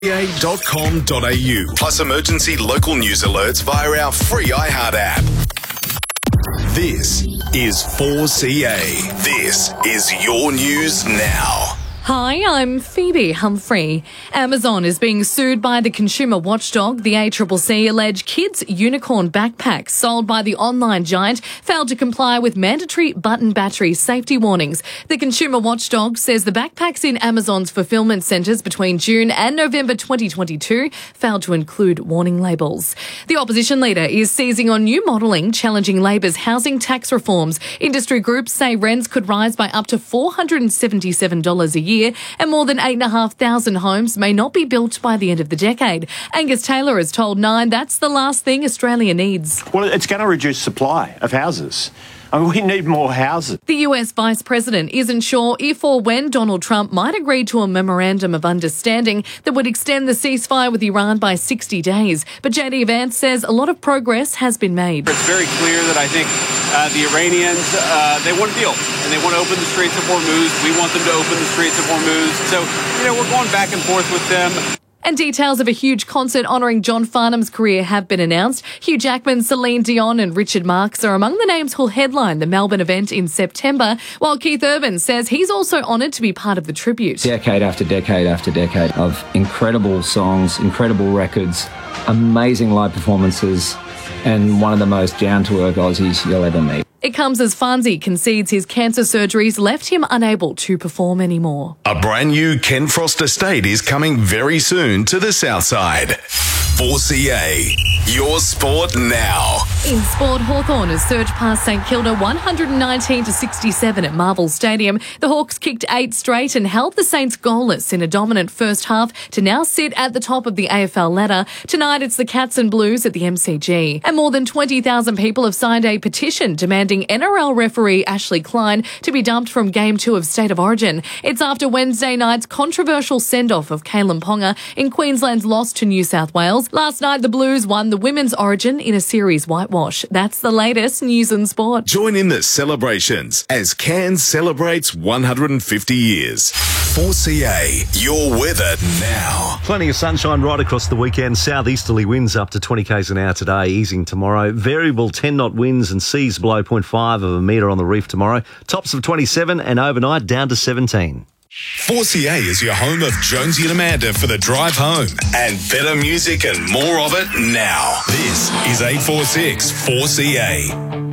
4ca.com.au, plus emergency local news alerts via our free iHeart app. This is 4CA. This is your news now. Hi, I'm Phoebe Humphrey. Amazon is being sued by the consumer watchdog. The ACCC allege kids' unicorn backpacks sold by the online giant failed to comply with mandatory button battery safety warnings. The consumer watchdog says the backpacks in Amazon's fulfillment centres between June and November 2022 failed to include warning labels. The opposition leader is seizing on new modelling, challenging Labor's housing tax reforms. Industry groups say rents could rise by up to $477 a year, and more than 8,500 homes may not be built by the end of the decade. Angus Taylor has told Nine that's the last thing Australia needs. Well, it's going to reduce supply of houses. I mean, we need more houses. The US Vice President isn't sure if or when Donald Trump might agree to a memorandum of understanding that would extend the ceasefire with Iran by 60 days. But JD Vance says a lot of progress has been made. It's very clear that I think the Iranians, they want a deal, and they want to open the Straits of Hormuz. We want them to open the Straits of Hormuz. So, we're going back and forth with them. And details of a huge concert honouring John Farnham's career have been announced. Hugh Jackman, Celine Dion and Richard Marx are among the names who'll headline the Melbourne event in September, while Keith Urban says he's also honoured to be part of the tribute. Decade after decade after decade of incredible songs, incredible records, amazing live performances, and one of the most down-to-earth Aussies you'll ever meet. It comes as Fonzie concedes his cancer surgeries left him unable to perform anymore. A brand new Ken Frost estate is coming very soon to the south side. 4CA, your sport now. In sport, Hawthorn has surged past St Kilda 119-67 at Marvel Stadium. The Hawks kicked 8 straight and held the Saints goalless in a dominant first half to now sit at the top of the AFL ladder. Tonight it's the Cats and Blues at the MCG. And more than 20,000 people have signed a petition demanding NRL referee Ashley Klein to be dumped from Game 2 of State of Origin. It's after Wednesday night's controversial send-off of Kalen Ponga in Queensland's loss to New South Wales. Last night the Blues won the Women's Origin in a series whitewash. That's the latest news and sport. Join in the celebrations as Cairns celebrates 150 years. 4CA, your weather now. Plenty of sunshine right across the weekend. Southeasterly winds up to 20 k's an hour today, easing tomorrow. Variable 10-knot winds and seas below 0.5 of a metre on the reef tomorrow. Tops of 27 and overnight down to 17. 4CA is your home of Jonesy and Amanda for the drive home. And better music and more of it now. This is 846 4CA.